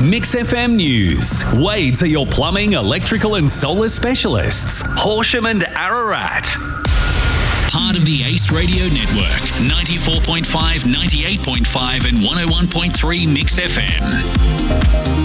Mix FM News. Wades are your plumbing, electrical and solar specialists. Horsham and Ararat. Part of the Ace Radio Network. 94.5, 98.5 and 101.3 Mix FM.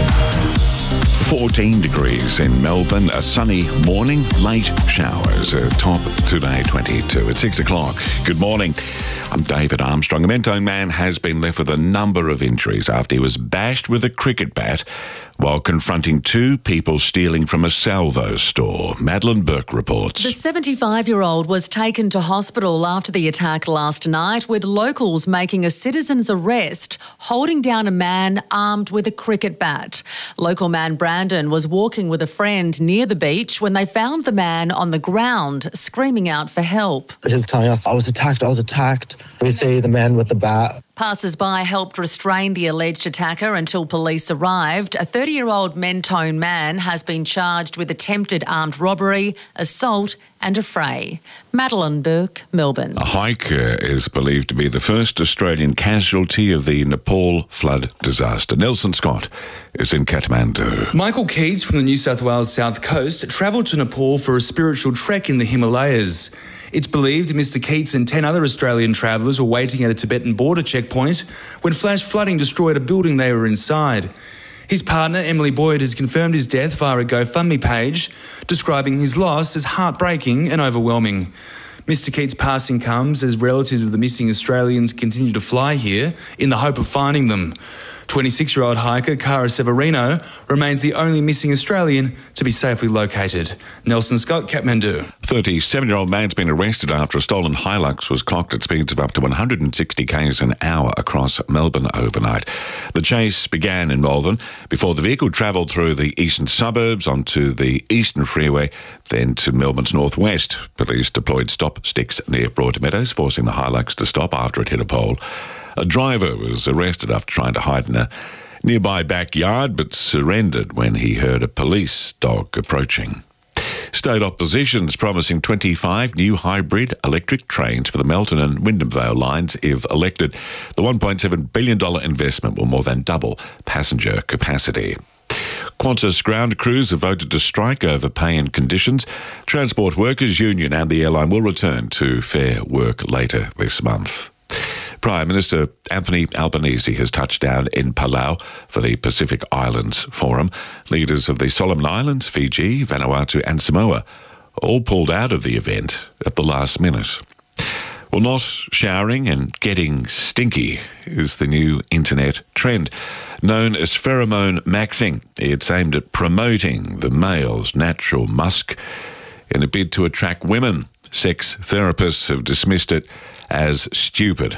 14 degrees in Melbourne, a sunny morning, late showers, top today 22 at 6 o'clock. Good morning. I'm David Armstrong. A Mentone man has been left with a number of injuries after he was bashed with a cricket bat while confronting two people stealing from a salvo store. Madeline Burke reports. The 75-year-old was taken to hospital after the attack last night, with locals making a citizen's arrest, holding down a man armed with a cricket bat. Local man Brandon was walking with a friend near the beach when they found the man on the ground, screaming out for help. He's telling us, I was attacked. We see the man with the bat. Passers-by helped restrain the alleged attacker until police arrived. A 30-year-old Mentone man has been charged with attempted armed robbery, assault and a fray. Madeline Burke, Melbourne. A hiker is believed to be the first Australian casualty of the Nepal flood disaster. Nelson Scott is in Kathmandu. Michael Keats from the New South Wales South Coast travelled to Nepal for a spiritual trek in the Himalayas. It's believed Mr Keats and 10 other Australian travellers were waiting at a Tibetan border checkpoint when flash flooding destroyed a building they were inside. His partner, Emily Boyd, has confirmed his death via a GoFundMe page, describing his loss as heartbreaking and overwhelming. Mr Keats' passing comes as relatives of the missing Australians continue to fly here in the hope of finding them. 26-year-old hiker Cara Severino remains the only missing Australian to be safely located. Nelson Scott, Kathmandu. 37-year-old man's been arrested after a stolen Hilux was clocked at speeds of up to 160 k's an hour across Melbourne overnight. The chase began in Malvern before the vehicle travelled through the eastern suburbs onto the Eastern Freeway, then to Melbourne's northwest. Police deployed stop sticks near Broadmeadows, forcing the Hilux to stop after it hit a pole. A driver was arrested after trying to hide in a nearby backyard, but surrendered when he heard a police dog approaching. State opposition's promising 25 new hybrid electric trains for the Melton and Wyndham Vale lines if elected. The $1.7 billion investment will more than double passenger capacity. Qantas ground crews have voted to strike over pay and conditions. Transport Workers Union and the airline will return to fair work later this month. Prime Minister Anthony Albanese has touched down in Palau for the Pacific Islands Forum. Leaders of the Solomon Islands, Fiji, Vanuatu and Samoa all pulled out of the event at the last minute. Well, not showering and getting stinky is the new internet trend, known as pheromone maxing. It's aimed at promoting the male's natural musk in a bid to attract women. Sex therapists have dismissed it as stupid.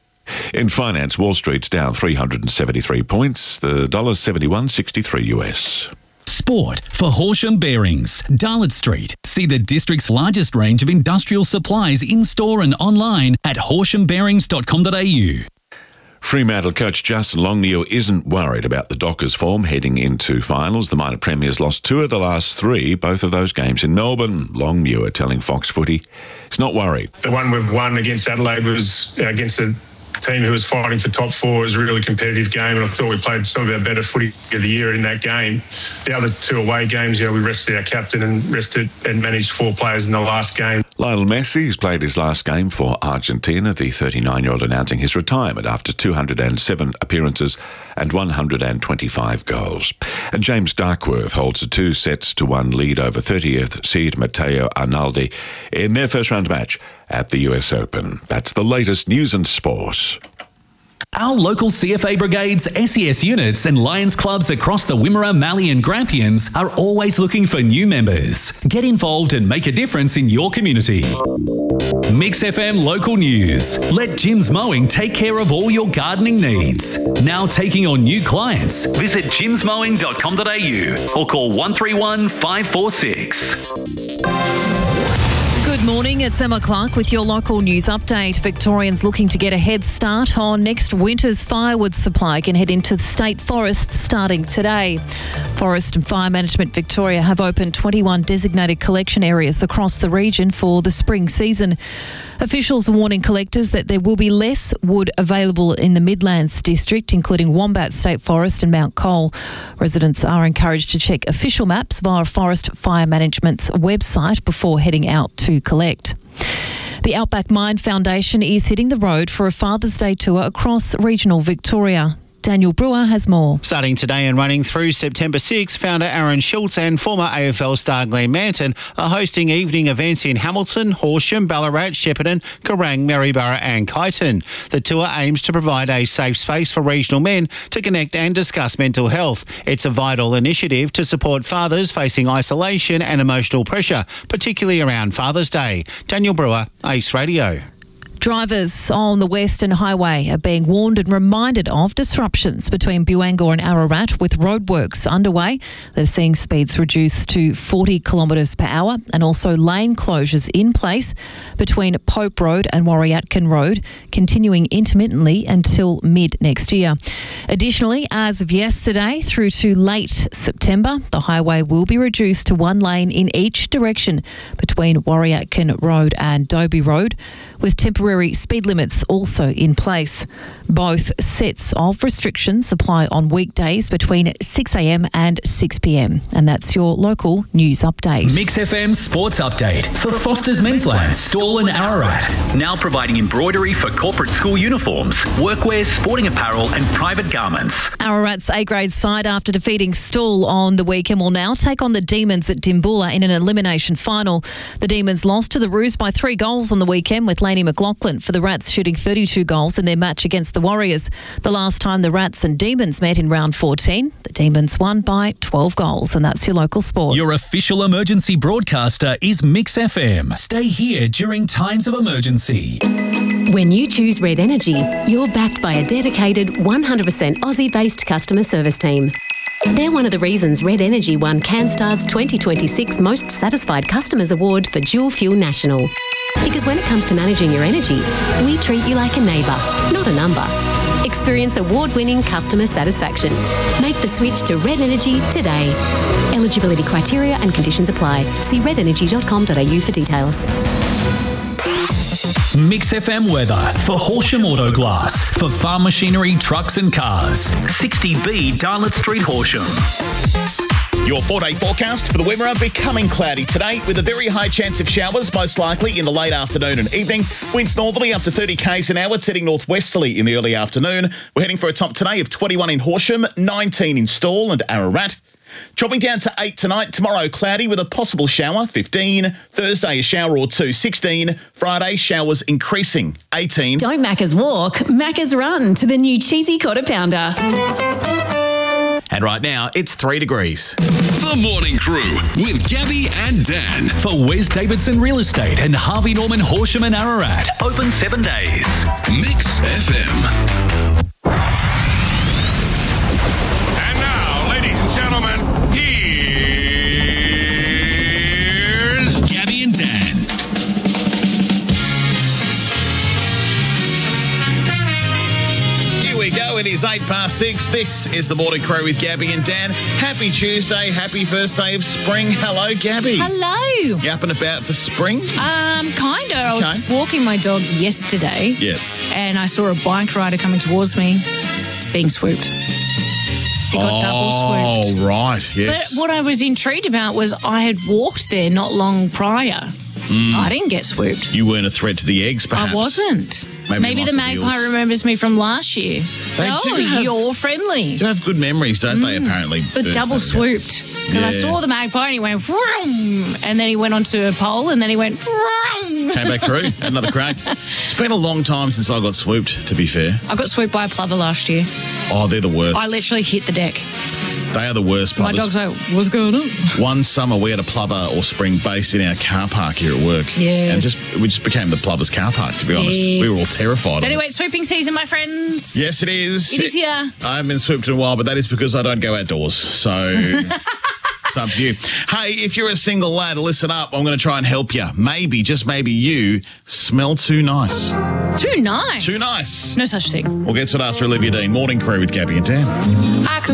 In finance, Wall Street's down 373 points, the $71.63 US. Sport for Horsham Bearings. Darlot Street. See the district's largest range of industrial supplies in-store and online at horshambearings.com.au. Fremantle coach Justin Longmuir isn't worried about the Dockers' form heading into finals. The minor premiers lost 2 of the last 3, both of those games in Melbourne. Longmuir telling Fox Footy he's not worried. The one we've won against Adelaide was against a team who was fighting for top 4. It was a really competitive game, and I thought we played some of our better footy of the year in that game. The other 2 away games, we rested our captain and rested and managed 4 players in the last game. Lionel Messi has played his last game for Argentina, the 39-year-old announcing his retirement after 207 appearances and 125 goals. And James Duckworth holds a 2-1 lead over 30th seed Matteo Arnaldi in their first-round match at the US Open. That's the latest news and sport. Our local CFA brigades, SES units and Lions clubs across the Wimmera, Mallee and Grampians are always looking for new members. Get involved and make a difference in your community. Mix FM local news. Let Jim's Mowing take care of all your gardening needs. Now taking on new clients. Visit jimsmowing.com.au or call 131 546. Good morning, it's Emma Clark with your local news update. Victorians looking to get a head start on next winter's firewood supply can head into the state forests starting today. Forest and Fire Management Victoria have opened 21 designated collection areas across the region for the spring season. Officials are warning collectors that there will be less wood available in the Midlands district, including Wombat State Forest and Mount Cole. Residents are encouraged to check official maps via Forest Fire Management's website before heading out to collect. The Outback Mine Foundation is hitting the road for a Father's Day tour across regional Victoria. Daniel Brewer has more. Starting today and running through September 6, founder Aaron Schultz and former AFL star Glenn Manton are hosting evening events in Hamilton, Horsham, Ballarat, Shepparton, Kerrang, Maryborough and Kyneton. The tour aims to provide a safe space for regional men to connect and discuss mental health. It's a vital initiative to support fathers facing isolation and emotional pressure, particularly around Father's Day. Daniel Brewer, Ace Radio. Drivers on the Western Highway are being warned and reminded of disruptions between Buangor and Ararat with roadworks underway. They're seeing speeds reduced to 40 kilometres per hour and also lane closures in place between Pope Road and Warriatkin Road, continuing intermittently until mid next year. Additionally, as of yesterday through to late September, the highway will be reduced to one lane in each direction between Warriatkin Road and Dobie Road, with temporary speed limits also in place. Both sets of restrictions apply on weekdays between 6 a.m. and 6 p.m. And that's your local news update. Mix FM Sports Update for Foster's Mensland, Stawell and Ararat. Now providing embroidery for corporate school uniforms, workwear, sporting apparel and private garments. Ararat's A-grade side, after defeating Stawell on the weekend, will now take on the Demons at Dimboola in an elimination final. The Demons lost to the Roos by 3 goals on the weekend, with Laney McLaughlin for the Rats shooting 32 goals in their match against the Warriors. The last time the Rats and Demons met in round 14, the Demons won by 12 goals. And that's your local sport. Your official emergency broadcaster is Mix FM. Stay here during times of emergency. When you choose Red Energy, you're backed by a dedicated 100% Aussie-based customer service team. They're one of the reasons Red Energy won CanStar's 2026 Most Satisfied Customers Award for Dual Fuel National. Because when it comes to managing your energy, we treat you like a neighbour, not a number. Experience award-winning customer satisfaction. Make the switch to Red Energy today. Eligibility criteria and conditions apply. See redenergy.com.au for details. Mix FM weather for Horsham Auto Glass, for farm machinery, trucks and cars. 60B Darlett Street, Horsham. Your 4-day forecast for the Wimmera: becoming cloudy today with a very high chance of showers, most likely in the late afternoon and evening. Winds northerly up to 30 k's an hour, it's heading northwesterly in the early afternoon. We're heading for a top today of 21 in Horsham, 19 in Stawell and Ararat. Dropping down to 8 tonight. Tomorrow, cloudy with a possible shower, 15. Thursday, a shower or two, 16. Friday, showers increasing, 18. Don't Macca's walk, Macca's run to the new cheesy quarter pounder. And right now, it's 3 degrees. The Morning Crew with Gabby and Dan. For Wes Davidson Real Estate and Harvey Norman Horsham and Ararat. Open 7 days. Mix FM. And now, ladies and gentlemen, here's Gabby and Dan. It is 6:08. This is the Morning Crew with Gabby and Dan. Happy Tuesday. Happy first day of spring. Hello, Gabby. Hello. You up and about for spring? Kind of. I was walking my dog yesterday. Yeah. And I saw a bike rider coming towards me being swooped. He got double swooped. Oh, right. Yes. But what I was intrigued about was I had walked there not long prior. I didn't get swooped. You weren't a threat to the eggs, perhaps? I wasn't. Maybe the magpie remembers me from last year. You're friendly. Do have good memories, don't they, apparently? But double swooped. Because I saw the magpie and he went, vroom, and then he went onto a pole and then he went, vroom. Came back through, had another crack. It's been a long time since I got swooped, to be fair. I got swooped by a plover last year. Oh, they're the worst. I literally hit the deck. They are the worst plovers. My dog's like, what's going on? One summer we had a plover or spring based in our car park here at work. Yes. And we just became the plover's car park, to be honest. Yes. We were all terrified. So anyway, it's swooping season, my friends. Yes, it is. It is here. I haven't been swooped in a while, but that is because I don't go outdoors. So it's up to you. Hey, if you're a single lad, listen up. I'm going to try and help you. Maybe, just maybe you smell too nice. Too nice? Too nice. No such thing. We'll get to it after Olivia Dean. Morning Crew with Gabby and Dan. I could